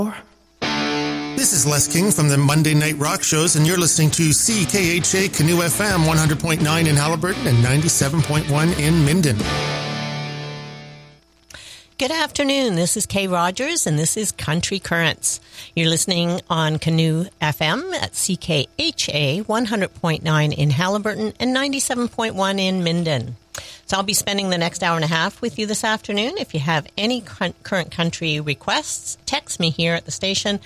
This is Les King from the Monday Night Rock Shows, and you're listening to CKHA Canoe FM 100.9 in Haliburton and 97.1 in Minden. Good afternoon. This is Kay Rogers, and this is Country Currents. You're listening on Canoe FM at CKHA 100.9 in Haliburton and 97.1 in Minden. So I'll be spending the next hour and a half with you this afternoon. If you have any current country requests, text me here at the station,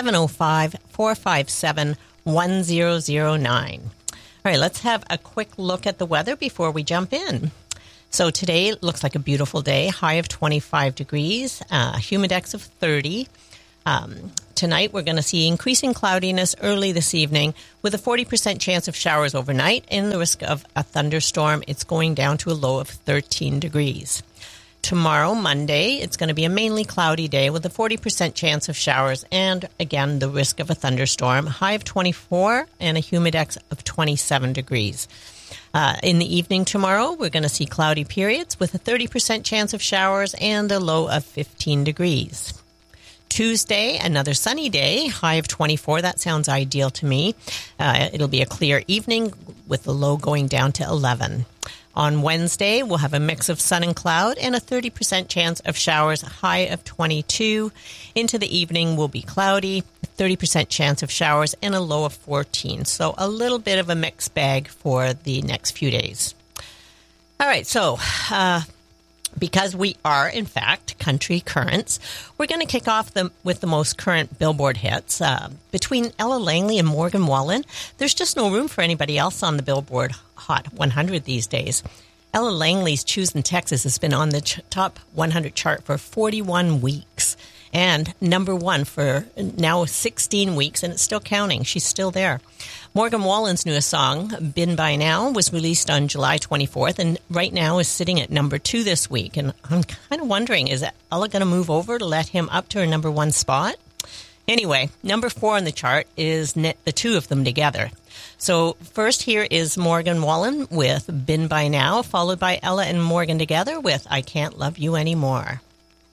705-457-1009. All right, let's have a quick look at the weather before we jump in. So today looks like a beautiful day, high of 25 degrees, humidex of 30. Tonight we're going to see increasing cloudiness early this evening with a 40% chance of showers overnight and the risk of a thunderstorm. It's going down to a low of 13 degrees. Tomorrow, Monday, it's going to be a mainly cloudy day with a 40% chance of showers and, again, the risk of a thunderstorm. High of 24 and a humidex of 27 degrees. In the evening tomorrow, we're going to see cloudy periods with a 30% chance of showers and a low of 15 degrees. Tuesday, another sunny day, high of 24. That sounds ideal to me. It'll be a clear evening with the low going down to 11. On Wednesday, we'll have a mix of sun and cloud and a 30% chance of showers, high of 22. Into the evening will be cloudy, 30% chance of showers, and a low of 14. So a little bit of a mixed bag for the next few days. All right, so because we are, in fact, Country Currents, we're going to kick off with the most current Billboard hits. Between Ella Langley and Morgan Wallen, there's just no room for anybody else on the Billboard Hot 100 these days. Ella Langley's Choosing Texas has been on the top 100 chart for 41 weeks and number one for now 16 weeks, and it's still counting. She's still there. Morgan Wallen's newest song, Been By Now, was released on July 24th and right now is sitting at number 2 this week. And I'm kind of wondering, is Ella going to move over to let him up to her number 1 spot? Anyway, number 4 on the chart is the two of them together. So first here is Morgan Wallen with Been By Now, followed by Ella and Morgan together with I Can't Love You Anymore.